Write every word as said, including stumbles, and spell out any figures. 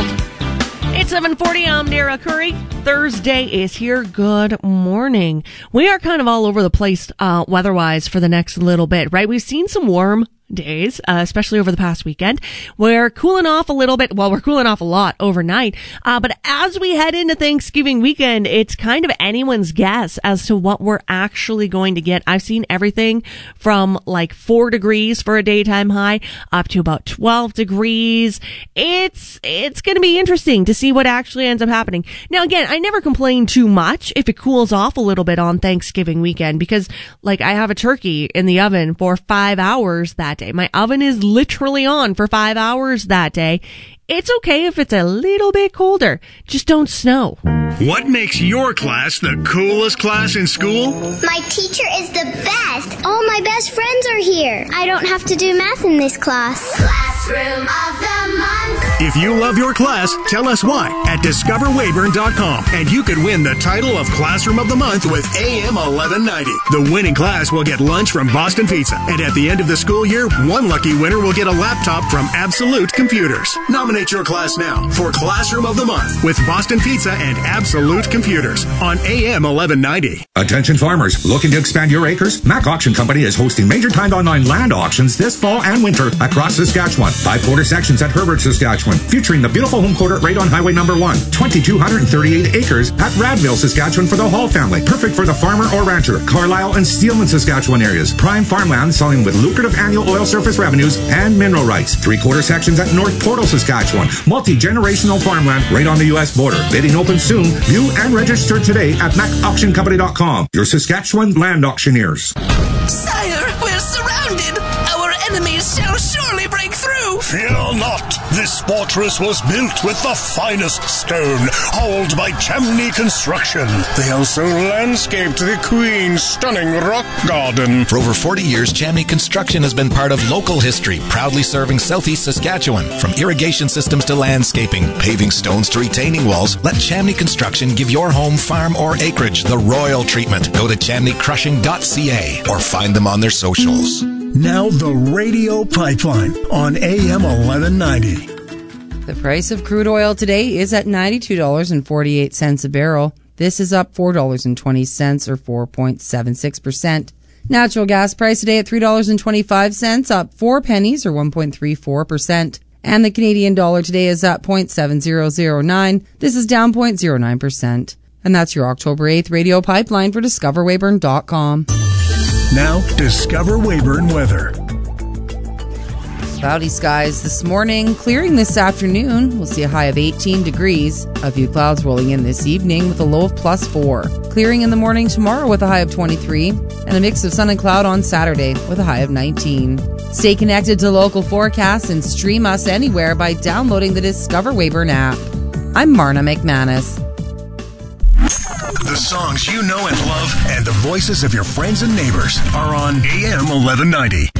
It's seven forty, I'm Dara Curry. Thursday is here. Good morning. We are kind of all over the place uh, weather-wise for the next little bit, right? We've seen some warm days, uh, especially over the past weekend. We're cooling off a little bit. Well, we're cooling off a lot overnight. Uh, but as we head into Thanksgiving weekend, it's kind of anyone's guess as to what we're actually going to get. I've seen everything from like four degrees for a daytime high up to about twelve degrees. It's, it's going to be interesting to see what actually ends up happening. Now, again, I never complain too much if it cools off a little bit on Thanksgiving weekend because like I have a turkey in the oven for five hours that day. My oven is literally on for five hours that day. It's okay if it's a little bit colder. Just don't snow. What makes your class the coolest class in school? My teacher is the best. All my best friends are here. I don't have to do math in this class. Classroom of the Month. If you love your class, tell us why at discover weyburn dot com, and you could win the title of Classroom of the Month with A M eleven ninety. The winning class will get lunch from Boston Pizza, and at the end of the school year, one lucky winner will get a laptop from Absolute Computers. Nominate your class now for Classroom of the Month with Boston Pizza and Absolute Computers on A M eleven ninety. Attention farmers, looking to expand your acres? Mac Auction Company is hosting major timed online land auctions this fall and winter across Saskatchewan. Five quarter sections at Herbert, Saskatchewan, featuring the beautiful home quarter right on Highway Number one. two thousand two hundred thirty-eight acres at Radville, Saskatchewan for the Hall family. Perfect for the farmer or rancher. Carlisle and Steelman, Saskatchewan areas. Prime farmland selling with lucrative annual oil surface revenues and mineral rights. Three quarter sections at North Portal, Saskatchewan. Multi-generational farmland right on the U S border. Bidding open soon. View and register today at mac auction company dot com. Your Saskatchewan land auctioneers. Sire, we're surrounded. Our enemies shall surely break through. Fear not. This fortress was built with the finest stone, hauled by Chamney Construction. They also landscaped the Queen's stunning rock garden. For over forty years, Chamney Construction has been part of local history, proudly serving southeast Saskatchewan. From irrigation systems to landscaping, paving stones to retaining walls, let Chamney Construction give your home, farm, or acreage the royal treatment. Go to chamney crushing dot c a or find them on their socials. Now the Radio Pipeline on A M eleven ninety. The price of crude oil today is at ninety-two dollars and forty-eight cents a barrel. This is up four dollars and twenty cents or four point seven six percent. Natural gas price today at three dollars and twenty-five cents, up four pennies or one point three four percent. And the Canadian dollar today is up zero point seven zero zero nine. This is down zero point zero nine percent. And that's your October eighth Radio Pipeline for discover weyburn dot com. Now, Discover Weyburn weather. Cloudy skies this morning, clearing this afternoon. We'll see a high of eighteen degrees. A few clouds rolling in this evening with a low of plus four. Clearing in the morning tomorrow with a high of twenty-three. And a mix of sun and cloud on Saturday with a high of nineteen. Stay connected to local forecasts and stream us anywhere by downloading the Discover Weyburn app. I'm Marna McManus. The songs you know and love and the voices of your friends and neighbors are on A M eleven ninety.